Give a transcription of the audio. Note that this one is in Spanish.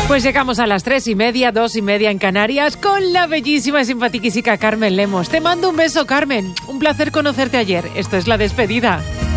Pues llegamos a las 3:30, 2:30 en Canarias con la bellísima y simpaticísima Carmen Lemos. Te mando un beso, Carmen. Un placer conocerte ayer. Esto es La Despedida.